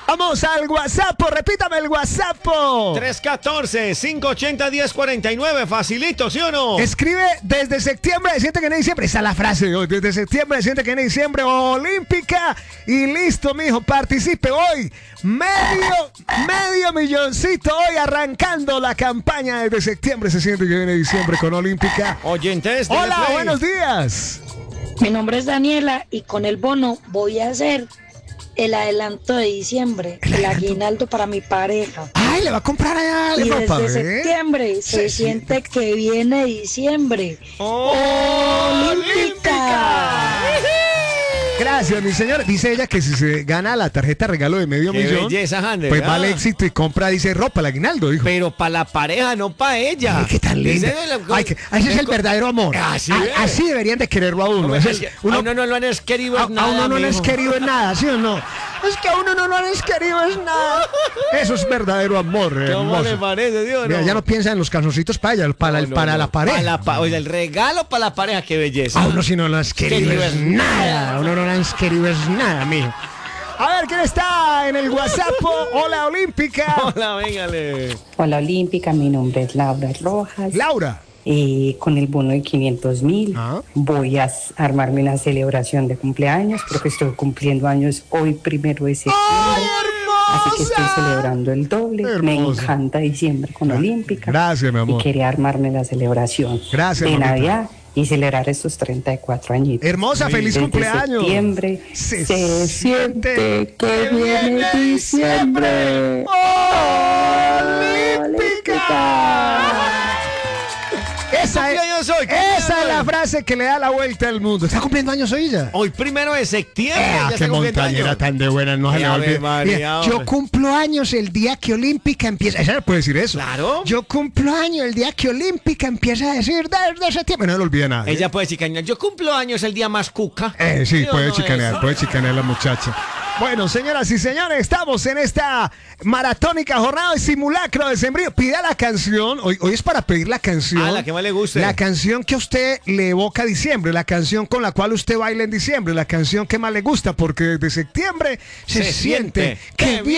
Vamos al WhatsApp, repítame el WhatsApp. 314-580-1049, facilito, ¿sí o no? Escribe desde septiembre, siente que en diciembre. Esa es la frase de hoy. Desde septiembre, siente que en diciembre, olímpica. Y listo, mijo, participe hoy. Medio milloncito hoy arrancando la campaña desde septiembre. Se siente que viene diciembre con olímpica. Oyentes, hola, buenos días. Mi nombre es Daniela y con el bono voy a hacer el adelanto de diciembre, el aguinaldo para mi pareja. Ay, le va a comprar allá Y ropa, desde septiembre se siente que viene diciembre. ¡Olímpica! Gracias, mi señora. Dice ella que si se gana la tarjeta regalo de medio Qué millón, belleza, Ander, pues vale éxito y compra, dice, ropa, el aguinaldo, dijo. Pero para la pareja, no para ella. Ay, qué tan linda. Ese es el verdadero amor. Así deberían de quererlo a uno. A uno no lo han querido en nada. A uno no lo mijo. han querido en nada, ¿sí o no? Es que a uno no lo han querido en nada. Eso es verdadero amor, ¿Cómo hermoso. le parece, Dios? Mira, ya no piensa en los calzoncitos para ella, para la pareja. Oye, el regalo para la pareja, qué belleza. A uno si no lo has querido Querido es es nada. A uno no lo has querido es nada, mijo. A ver, ¿quién está en el WhatsApp? Hola, Olímpica. Hola, véngale. Hola Olímpica, mi nombre es Laura Rojas. Laura. Con el bono de 500.000 voy a armarme una celebración de cumpleaños porque estoy cumpliendo años hoy 1 de septiembre. ¡Ay, Así que estoy celebrando el doble. Hermosa. Me encanta diciembre con Olímpica. Gracias, mi amor. Y quería armarme la celebración Gracias, de mamita. Navidad y celebrar estos 34 añitos. Hermosa, feliz Desde cumpleaños. septiembre Se siente que viene diciembre. Olímpica. Esa es la frase que le da la vuelta al mundo. ¿Está cumpliendo años hoy ya? Hoy 1 de septiembre. Ya Qué está cumpliendo montañera años. tan de buena, no se le Ave olvide. María, Mira, hombre. yo cumplo años el día que Olímpica empieza. Ella puede decir eso. Claro. Yo cumplo años el día que Olímpica empieza a decir desde septiembre. No le olvida nada. Ella puede chicanear. Yo cumplo años el día más cuca. Sí, o puede no chicanear, es? puede chicanear la muchacha. Bueno, señoras y señores, estamos en esta maratónica jornada de simulacro de sembrío. Pida la canción, hoy es para pedir la canción. Ah, la que más le guste. La canción que a usted le evoca diciembre, la canción con la cual usted baila en diciembre, la canción que más le gusta, porque desde septiembre se siente que viene